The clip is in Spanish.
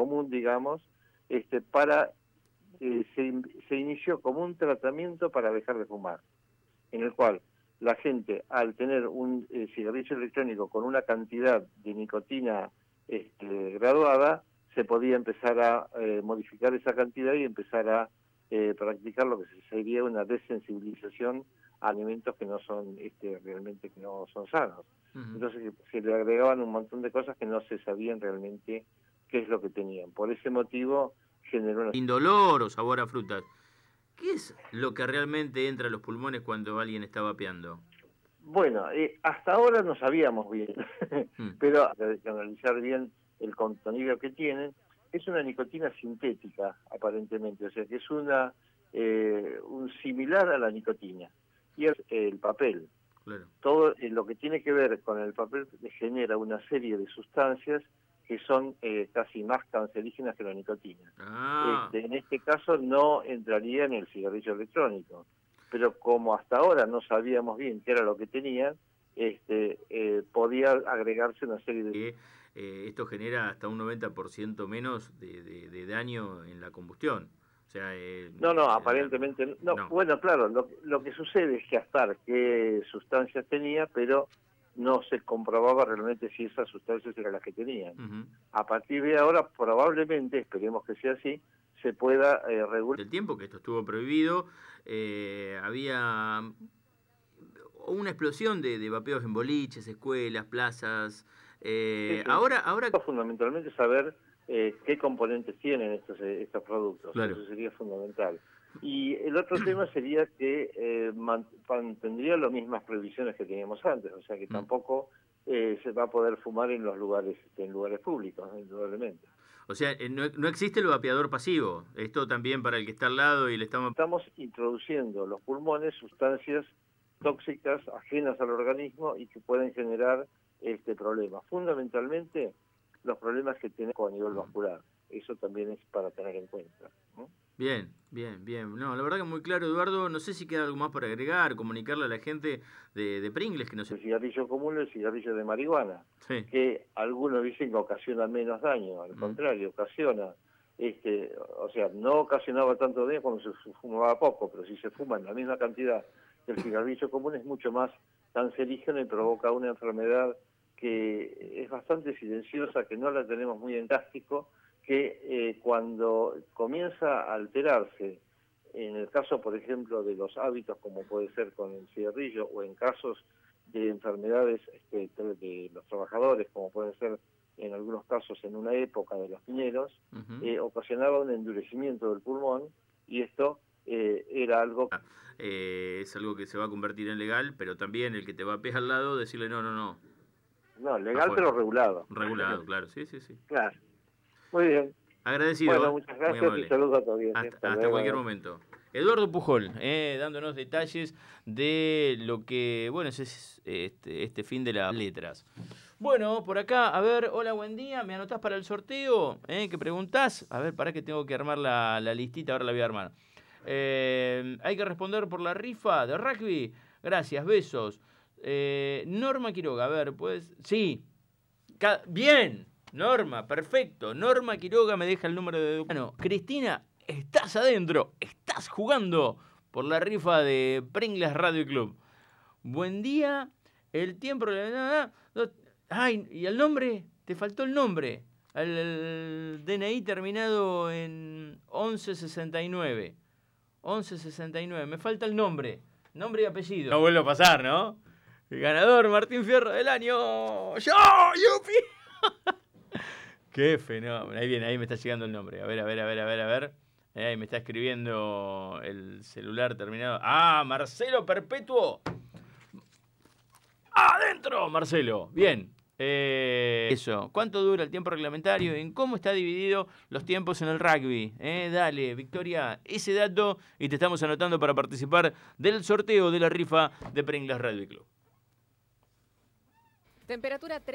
común, digamos, se inició como un tratamiento para dejar de fumar, en el cual la gente, al tener un cigarrillo electrónico con una cantidad de nicotina graduada, se podía empezar a modificar esa cantidad y empezar a practicar lo que sería una desensibilización a alimentos que no son realmente que no son sanos. Entonces se le agregaban un montón de cosas que no se sabían realmente qué es lo que tenían. Por ese motivo generó una... Indolor o sabor a frutas. ¿Qué es lo que realmente entra a los pulmones cuando alguien está vapeando? Bueno, hasta ahora no sabíamos bien, pero hay que analizar bien el contenido que tienen. Es una nicotina sintética, aparentemente, o sea que es un similar a la nicotina. Y es el papel. Claro. Todo lo que tiene que ver con el papel genera una serie de sustancias que son casi más cancerígenas que la nicotina. En este caso no entraría en el cigarrillo electrónico, pero como hasta ahora no sabíamos bien qué era lo que tenían, podía agregarse una serie de... esto genera hasta un 90% menos de daño en la combustión. O sea, no, aparentemente no. Bueno, claro, lo que sucede es que hasta qué sustancias tenía, pero no se comprobaba realmente si esas sustancias eran las que tenían. A partir de ahora, probablemente, esperemos que sea así, se pueda regular. El tiempo que esto estuvo prohibido, había una explosión de vapeos en boliches, escuelas, plazas. Sí. Ahora fundamentalmente saber qué componentes tienen estos productos. Claro. Eso sería fundamental. Y el otro tema sería que mantendría las mismas prohibiciones que teníamos antes, o sea que tampoco se va a poder fumar en los lugares públicos, indudablemente. O sea, no existe el vapeador pasivo. Esto también para el que está al lado y le estamos introduciendo los pulmones sustancias tóxicas ajenas al organismo y que pueden generar problemas. Fundamentalmente los problemas que tenemos a nivel vascular. Eso también es para tener en cuenta, ¿no? Bien. No, la verdad que muy claro, Eduardo. No sé si queda algo más para agregar, comunicarle a la gente de Pringles que no sé. El cigarrillo común es el cigarrillo de marihuana, sí, que algunos dicen que ocasiona menos daño, al contrario, ocasiona, o sea, no ocasionaba tanto daño cuando se fumaba poco, pero si se fuma en la misma cantidad que el cigarrillo común es mucho más cancerígeno y provoca una enfermedad que es bastante silenciosa, que no la tenemos muy en cástico, que cuando comienza a alterarse, en el caso, por ejemplo, de los hábitos, como puede ser con el cigarrillo, o en casos de enfermedades de los trabajadores, como pueden ser en algunos casos en una época de los mineros, ocasionaba un endurecimiento del pulmón, y esto era algo... es algo que se va a convertir en legal, pero también el que te vapea al lado, decirle no. No, legal pero regulado. Regulado, claro, sí. Claro. Muy bien. Agradecido. Bueno, muchas gracias y saludos a todos. Hasta cualquier momento. Eduardo Pujol, dándonos detalles de lo que, bueno, es este fin de las letras. Bueno, por acá, a ver, hola, buen día, ¿me anotás para el sorteo? ¿Qué preguntás? A ver, pará que tengo que armar la listita, ahora la voy a armar. Hay que responder por la rifa de rugby. Gracias, besos. Norma Quiroga, a ver, pues... Sí. Bien. Norma, perfecto. Norma Quiroga me deja el número de... Bueno, Cristina, estás adentro. Estás jugando por la rifa de Pringles Radio Club. Buen día. El tiempo... Ay, ¿y el nombre? Te faltó el nombre. El DNI terminado en 1169. 1169. Me falta el nombre. Nombre y apellido. No vuelvo a pasar, ¿no? El ganador, Martín Fierro del año. ¡Yo! ¡Yupi! ¡Qué fenómeno! Ahí viene, ahí me está llegando el nombre. A ver. Ahí me está escribiendo el celular terminado. ¡Ah! Marcelo Perpetuo. ¡Adentro, Marcelo! Bien. Eso. ¿Cuánto dura el tiempo reglamentario? ¿En cómo está dividido los tiempos en el rugby? Dale, Victoria, ese dato y te estamos anotando para participar del sorteo de la rifa de Pringles Radio Club. Temperatura